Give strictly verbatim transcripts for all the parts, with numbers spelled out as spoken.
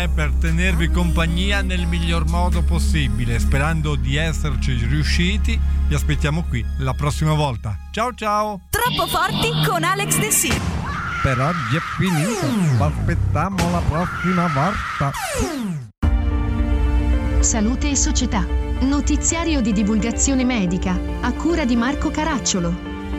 eh, per tenervi compagnia nel miglior modo possibile. Sperando di esserci riusciti, vi aspettiamo qui la prossima volta. Ciao ciao! Troppo forti con Alex De Sì. Per oggi è finito, aspettiamo la prossima volta. Salute e Società. Notiziario di divulgazione medica, a cura di Marco Caracciolo.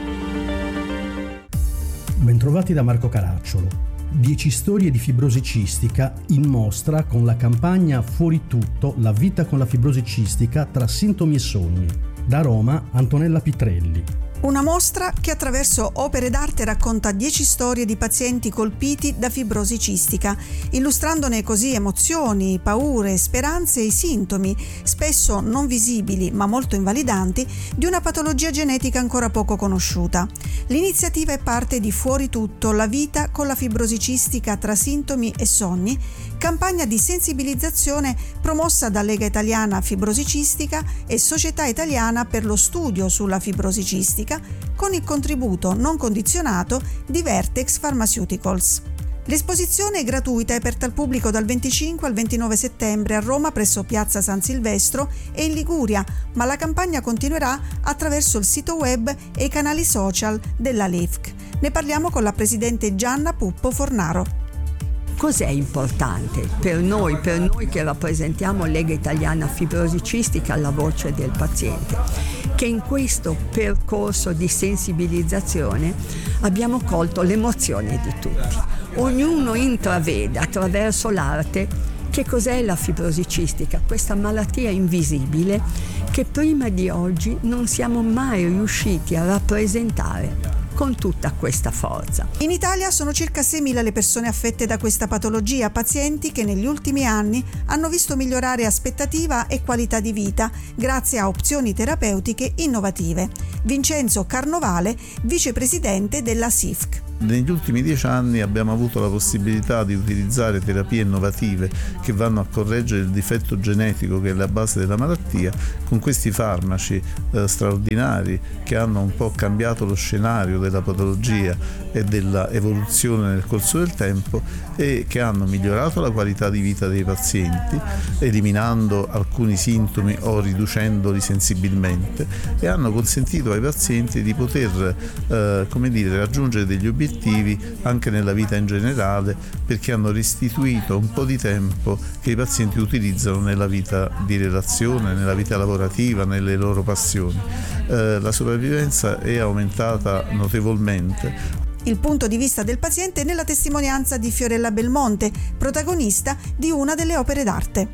Bentrovati da Marco Caracciolo. dieci storie di fibrosi cistica in mostra con la campagna Fuori tutto, la vita con la fibrosi cistica tra sintomi e sogni. Da Roma, Antonella Pitrelli. Una mostra che attraverso opere d'arte racconta dieci storie di pazienti colpiti da fibrosi cistica, illustrandone così emozioni, paure, speranze e i sintomi, spesso non visibili ma molto invalidanti, di una patologia genetica ancora poco conosciuta. L'iniziativa è parte di Fuori tutto, la vita con la fibrosi cistica tra sintomi e sogni, campagna di sensibilizzazione promossa da Lega Italiana Fibrosi Cistica e Società Italiana per lo Studio sulla Fibrosi Cistica, con il contributo non condizionato di Vertex Pharmaceuticals. L'esposizione è gratuita e aperta al pubblico dal venticinque al ventinove settembre a Roma presso Piazza San Silvestro e in Liguria, ma la campagna continuerà attraverso il sito web e i canali social della L I F C. Ne parliamo con la presidente Gianna Puppo Fornaro. Cos'è importante per noi, per noi che rappresentiamo Lega Italiana Fibrosi Cistica, la voce del paziente? Che in questo percorso di sensibilizzazione abbiamo colto l'emozione di tutti. Ognuno intravede attraverso l'arte che cos'è la fibrosi cistica, questa malattia invisibile che prima di oggi non siamo mai riusciti a rappresentare con tutta questa forza. In Italia sono circa seimila le persone affette da questa patologia, pazienti che negli ultimi anni hanno visto migliorare aspettativa e qualità di vita grazie a opzioni terapeutiche innovative. Vincenzo Carnovale, vicepresidente della S I F C. Negli ultimi dieci anni abbiamo avuto la possibilità di utilizzare terapie innovative che vanno a correggere il difetto genetico che è la base della malattia con questi farmaci eh, straordinari che hanno un po' cambiato lo scenario della patologia e della evoluzione nel corso del tempo e che hanno migliorato la qualità di vita dei pazienti, eliminando alcuni sintomi o riducendoli sensibilmente, e hanno consentito ai pazienti di poter eh, come dire, raggiungere degli obiettivi anche nella vita in generale, perché hanno restituito un po' di tempo che i pazienti utilizzano nella vita di relazione, nella vita lavorativa, nelle loro passioni. Eh, la sopravvivenza è aumentata notevolmente. Il punto di vista del paziente nella testimonianza di Fiorella Belmonte, protagonista di una delle opere d'arte.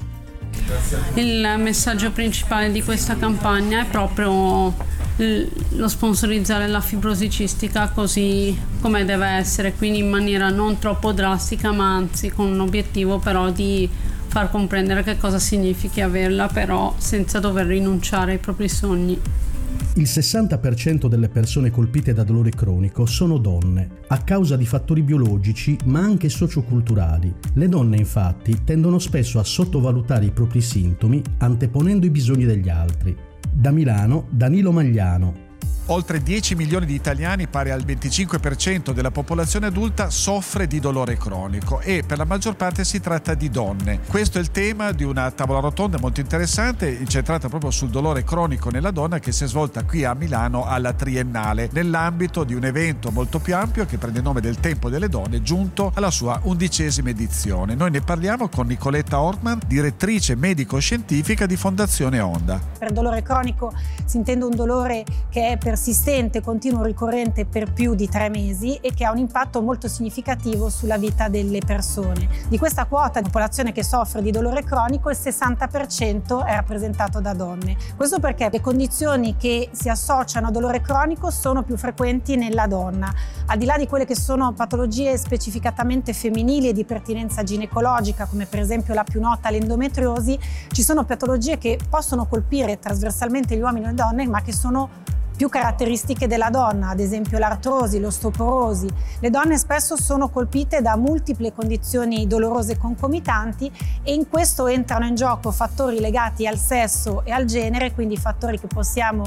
Il messaggio principale di questa campagna è proprio lo sponsorizzare la fibrosi cistica così come deve essere, quindi in maniera non troppo drastica, ma anzi con un obiettivo però di far comprendere che cosa significhi averla, però senza dover rinunciare ai propri sogni. Il sessanta per cento delle persone colpite da dolore cronico sono donne, a causa di fattori biologici ma anche socioculturali. Le donne infatti tendono spesso a sottovalutare i propri sintomi anteponendo i bisogni degli altri. Da Milano, Danilo Magliano. Oltre dieci milioni di italiani, pari al venticinque per cento della popolazione adulta, soffre di dolore cronico e per la maggior parte si tratta di donne. Questo è il tema di una tavola rotonda molto interessante, incentrata proprio sul dolore cronico nella donna, che si è svolta qui a Milano alla Triennale, nell'ambito di un evento molto più ampio che prende il nome del Tempo delle Donne, giunto alla sua undicesima edizione. Noi ne parliamo con Nicoletta Ortman, direttrice medico-scientifica di Fondazione Onda. Per dolore cronico si intende un dolore che è persistente, continuo, ricorrente per più di tre mesi e che ha un impatto molto significativo sulla vita delle persone. Di questa quota di popolazione che soffre di dolore cronico, il sessanta per cento è rappresentato da donne. Questo perché le condizioni che si associano a dolore cronico sono più frequenti nella donna. Al di là di quelle che sono patologie specificatamente femminili e di pertinenza ginecologica, come per esempio la più nota l'endometriosi, ci sono patologie che possono colpire trasversalmente gli uomini e le donne, ma che sono più caratteristiche della donna, ad esempio l'artrosi, l'ostoporosi. Le donne spesso sono colpite da multiple condizioni dolorose concomitanti e in questo entrano in gioco fattori legati al sesso e al genere, quindi fattori che possiamo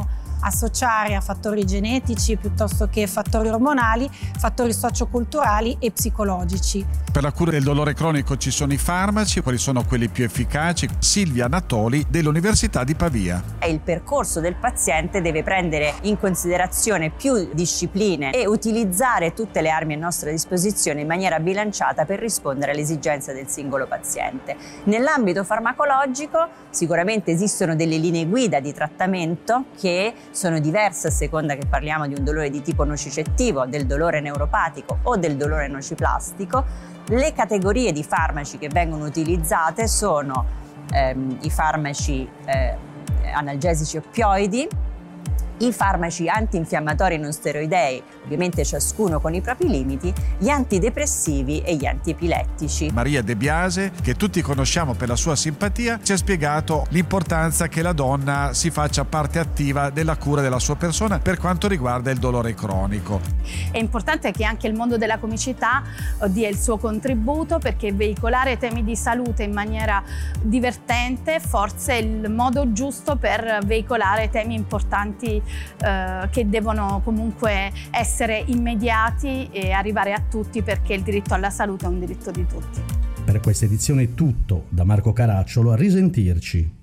associare a fattori genetici piuttosto che fattori ormonali, fattori socioculturali e psicologici. Per la cura del dolore cronico ci sono i farmaci, quali sono quelli più efficaci? Silvia Natoli dell'Università di Pavia. Il percorso del paziente deve prendere in considerazione più discipline e utilizzare tutte le armi a nostra disposizione in maniera bilanciata per rispondere alle esigenze del singolo paziente. Nell'ambito farmacologico sicuramente esistono delle linee guida di trattamento che sono diverse a seconda che parliamo di un dolore di tipo nocicettivo, del dolore neuropatico o del dolore nociplastico. Le categorie di farmaci che vengono utilizzate sono ehm, i farmaci eh, analgesici oppioidi, i farmaci antinfiammatori non steroidei, ovviamente ciascuno con i propri limiti, gli antidepressivi e gli antiepilettici. Maria De Biase, che tutti conosciamo per la sua simpatia, ci ha spiegato l'importanza che la donna si faccia parte attiva della cura della sua persona per quanto riguarda il dolore cronico. È importante che anche il mondo della comicità dia il suo contributo, perché veicolare temi di salute in maniera divertente forse è il modo giusto per veicolare temi importanti eh, che devono comunque essere immediati e arrivare a tutti, perché il diritto alla salute è un diritto di tutti. Per questa edizione è tutto. Da Marco Caracciolo, a risentirci.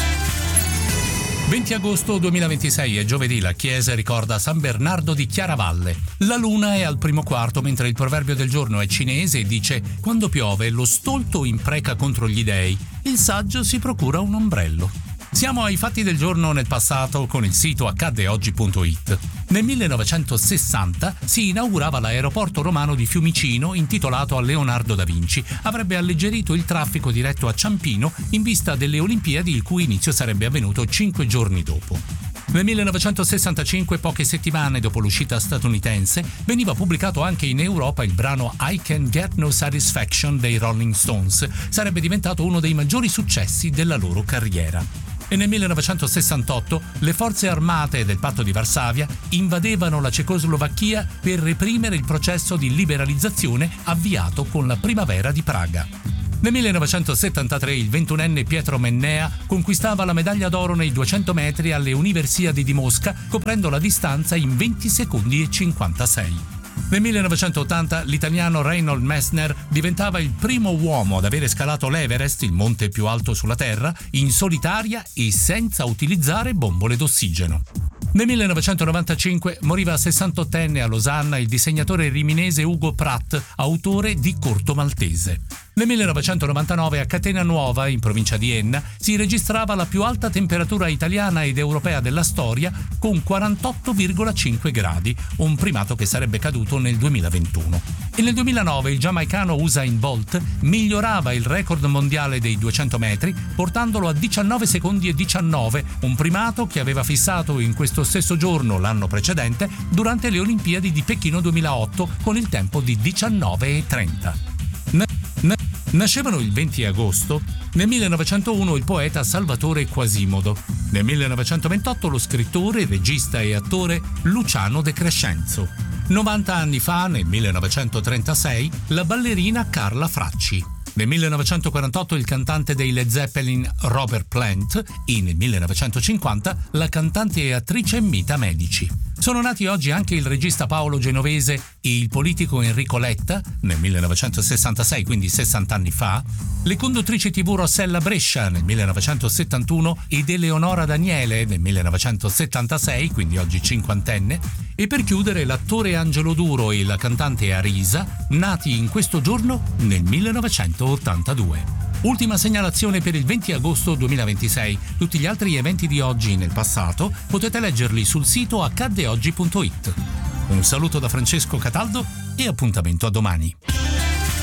venti agosto duemilaventisei è giovedì, la Chiesa ricorda San Bernardo di Chiaravalle. La luna è al primo quarto, mentre il proverbio del giorno è cinese e dice: quando piove lo stolto impreca contro gli dei, il saggio si procura un ombrello. Siamo ai fatti del giorno nel passato con il sito accadde oggi punto it. Nel millenovecentosessanta si inaugurava l'aeroporto romano di Fiumicino, intitolato a Leonardo da Vinci. Avrebbe alleggerito il traffico diretto a Ciampino in vista delle Olimpiadi, il cui inizio sarebbe avvenuto cinque giorni dopo. Nel millenovecentosessantacinque, poche settimane dopo l'uscita statunitense, veniva pubblicato anche in Europa il brano I Can Get No Satisfaction dei Rolling Stones. Sarebbe diventato uno dei maggiori successi della loro carriera. E nel millenovecentosessantotto le forze armate del Patto di Varsavia invadevano la Cecoslovacchia per reprimere il processo di liberalizzazione avviato con la primavera di Praga. Nel millenovecentosettantatré il ventunenne Pietro Mennea conquistava la medaglia d'oro nei duecento metri alle Universiadi di Mosca, coprendo la distanza in venti secondi e cinquantasei. Nel millenovecentottanta l'italiano Reinhold Messner diventava il primo uomo ad avere scalato l'Everest, il monte più alto sulla Terra, in solitaria e senza utilizzare bombole d'ossigeno. Nel millenovecentonovantacinque moriva a sessantottenne a Losanna il disegnatore riminese Ugo Pratt, autore di Corto Maltese. Nel millenovecentonovantanove a Catena Nuova, in provincia di Enna, si registrava la più alta temperatura italiana ed europea della storia, con quarantotto virgola cinque gradi, un primato che sarebbe caduto nel duemilaventuno. E nel duemilanove il giamaicano Usain Bolt migliorava il record mondiale dei duecento metri, portandolo a diciannove secondi e diciannove, un primato che aveva fissato in questo stesso giorno l'anno precedente durante le Olimpiadi di Pechino duemilaotto con il tempo di diciannove e trenta. N- n- nascevano il venti agosto nel millenovecentouno il poeta Salvatore Quasimodo, nel millenovecentoventotto lo scrittore, regista e attore Luciano De Crescenzo, novanta anni fa, nel millenovecentotrentasei, la ballerina Carla Fracci. Nel millenovecentoquarantotto il cantante dei Led Zeppelin Robert Plant e nel millenovecentocinquanta la cantante e attrice Mita Medici. Sono nati oggi anche il regista Paolo Genovese e il politico Enrico Letta, nel millenovecentosessantasei, quindi sessanta anni fa, le conduttrici tivù Rossella Brescia nel millenovecentosettantuno ed Eleonora Daniele nel millenovecentosettantasei, quindi oggi cinquantenne, e per chiudere l'attore Angelo Duro e la cantante Arisa, nati in questo giorno nel millenovecentottantadue. Ultima segnalazione per il venti agosto duemilaventisei. Tutti gli altri eventi di oggi nel passato potete leggerli sul sito accadde oggi punto it. Un saluto da Francesco Cataldo e appuntamento a domani.